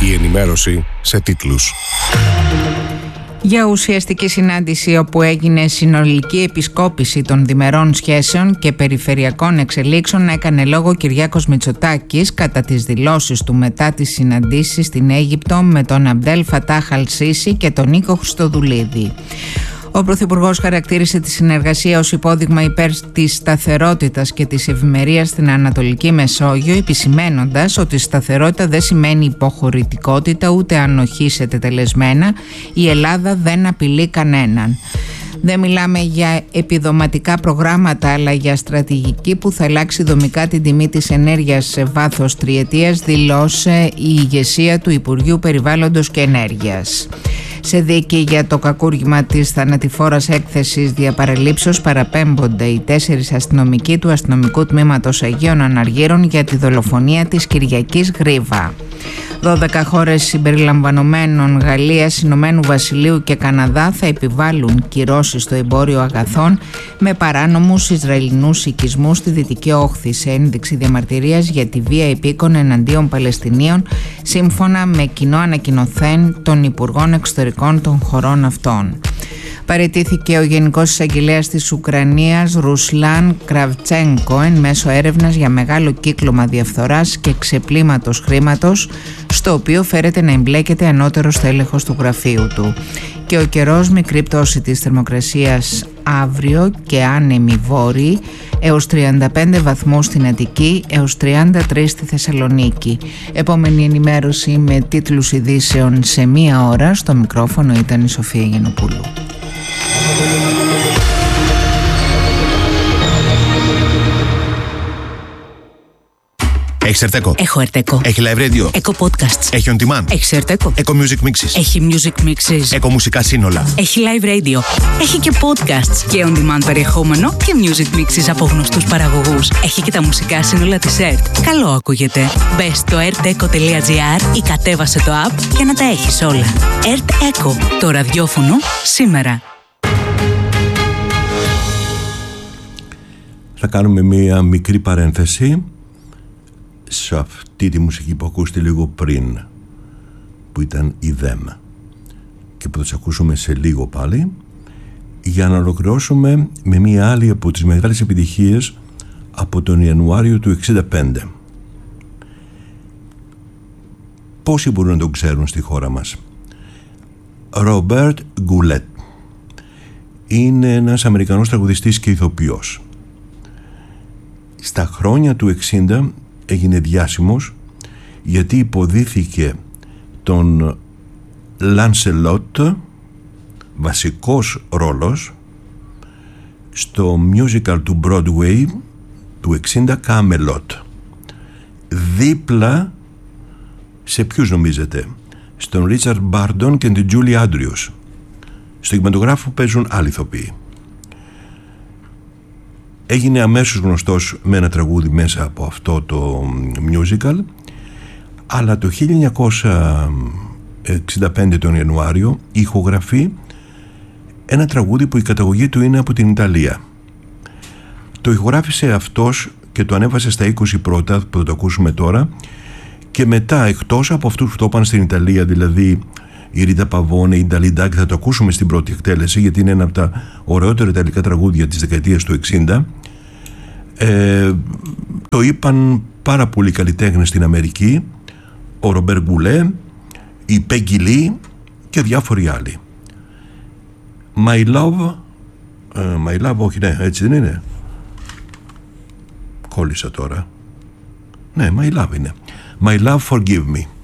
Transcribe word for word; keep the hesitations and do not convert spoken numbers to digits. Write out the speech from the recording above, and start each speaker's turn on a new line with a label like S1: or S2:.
S1: Η ενημέρωση σε τίτλους.
S2: Για ουσιαστική συνάντηση όπου έγινε συνολική επισκόπηση των διμερών σχέσεων και περιφερειακών εξελίξεων έκανε λόγο ο Κυριάκος Μητσοτάκης κατά τις δηλώσεις του μετά τις συναντήσεις στην Αίγυπτο με τον Αμπτέλ Φατάχ Αλ Σίσι και τον Νίκο Χριστοδουλίδη. Ο Πρωθυπουργός χαρακτήρισε τη συνεργασία ως υπόδειγμα υπέρ της σταθερότητας και της ευημερίας στην Ανατολική Μεσόγειο, επισημένοντας ότι η σταθερότητα δεν σημαίνει υποχωρητικότητα ούτε ανοχή σε τετελεσμένα. Η Ελλάδα δεν απειλεί κανέναν. Δεν μιλάμε για επιδοματικά προγράμματα, αλλά για στρατηγική που θα αλλάξει δομικά την τιμή της ενέργειας σε βάθος τριετίας, δηλώσε η ηγεσία του Υπουργείου Περιβάλλοντος και Ενέργειας. Σε δίκη για το κακούργημα της θανατηφόρας έκθεσης διαπαραλήψεως παραπέμπονται οι τέσσερις αστυνομικοί του αστυνομικού τμήματος Αγίων Αναργύρων για τη δολοφονία της Κυριακής Γρίβα. δώδεκα χώρες συμπεριλαμβανομένων Γαλλίας, Ηνωμένου Βασιλείου και Καναδά θα επιβάλλουν κυρώσεις στο εμπόριο αγαθών με παράνομους Ισραηλινούς οικισμούς στη Δυτική Όχθη σε ένδειξη διαμαρτυρίας για τη βία επίκων εναντίον Παλαιστινίων, σύμφωνα με κοινό ανακοινωθέν των Υπουργών Εξωτερικών των χωρών αυτών. Παραιτήθηκε ο Γενικός Εισαγγελέας της Ουκρανίας Ρουσλάν Κραβτσένκο εν μέσω έρευνας για μεγάλο κύκλωμα διαφθοράς και ξεπλήματος χρήματος, στο οποίο φέρεται να εμπλέκεται ανώτερος τέλεχος του γραφείου του. Και ο καιρός, μικρή πτώση της θερμοκρασίας αύριο και άνεμοι βόρειοι έως τριάντα πέντε βαθμούς στην Αττική, έως τριάντα τρία στη Θεσσαλονίκη. Επόμενη ενημέρωση με τίτλους ειδήσεων σε μία ώρα. Στο μικρόφωνο ήταν η Σοφία Γενοπούλου.
S3: Έχεις Ερτέκο.
S4: Έχω Ερτέκο.
S3: Έχει live radio.
S4: Έχω podcasts.
S3: Έχει on demand.
S4: Έχει Ερτέκο.
S3: Έχω music mixes.
S4: Έχει music mixes.
S3: Έχω μουσικά σύνολα.
S4: Έχει live radio. Έχει και podcasts και on demand περιεχόμενο και music mixes από γνωστούς παραγωγούς. Έχει και τα μουσικά σύνολα της ΕΡΤ. Καλό ακούγεται. Μπες στο ερτέκο τελεία τζι άρ ή κατέβασε το app για να τα έχεις όλα. ΕΡΤ Echo. Το ραδιόφωνο σήμερα.
S5: Θα κάνουμε μία μικρή παρένθεση σε αυτή τη μουσική που ακούστε λίγο πριν, που ήταν η ΔΕΜ και που θα τις ακούσουμε σε λίγο πάλι, για να ολοκληρώσουμε με μία άλλη από τις μεγάλες επιτυχίες από τον Ιανουάριο του εξήντα πέντε. Πόσοι μπορούν να τον ξέρουν στη χώρα μας? Ρομπέρτ Γκουλέτ είναι ένας Αμερικανός τραγουδιστής και ηθοποιός. Στα χρόνια του εξήντα έγινε διάσημος γιατί υποδίθηκε τον Λανσελότ, βασικός ρόλος, στο musical του Broadway του εξήντα Camelot. Δίπλα σε ποιους νομίζετε? Στον Ρίτσαρντ Μπάρντον και την Τζούλι Άντριους. Στο κινηματογράφο παίζουν άλλοι ηθοποιοί. Έγινε αμέσως γνωστός με ένα τραγούδι μέσα από αυτό το musical, αλλά το χίλια εννιακόσια εξήντα πέντε τον Ιανουάριο ηχογραφεί ένα τραγούδι που η καταγωγή του είναι από την Ιταλία. Το ηχογράφησε αυτός και το ανέβασε στα είκοσι πρώτα που θα το ακούσουμε τώρα, και μετά, εκτός από αυτούς που το είπαν στην Ιταλία, δηλαδή η Ρίτα Παβόνε, η Νταλιντά, και θα το ακούσουμε στην πρώτη εκτέλεση γιατί είναι ένα από τα ωραιότερα ιταλικά τραγούδια της δεκαετίας του εξήντα, ε, το είπαν πάρα πολλοί καλλιτέχνες στην Αμερική, ο Ρομπέρ Γκουλέ, η Πέγγι Λί και διάφοροι άλλοι. My Love, ε, My Love, όχι, ναι, έτσι δεν είναι? Κόλλησα τώρα. Ναι, My Love είναι. My Love, Forgive Me.